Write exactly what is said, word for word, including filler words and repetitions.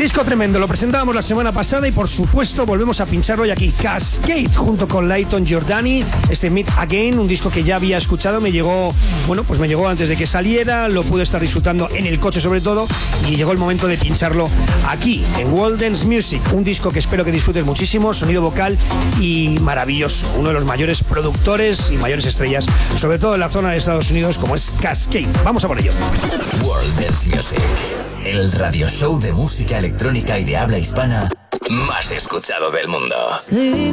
Disco tremendo, lo presentábamos la semana pasada y por supuesto volvemos a pincharlo hoy aquí. Cascade junto con Layton Giordani, este Meet Again, un disco que ya había escuchado, me llegó, bueno, pues me llegó antes de que saliera, lo pude estar disfrutando en el coche sobre todo y llegó el momento de pincharlo aquí en World Dance Music, un disco que espero que disfrutes muchísimo, sonido vocal y maravilloso, uno de los mayores productores y mayores estrellas, sobre todo en la zona de Estados Unidos como es Cascade. Vamos a por ello. World Dance Music, el radio show de música electrónica y de habla hispana más escuchado del mundo. Sleep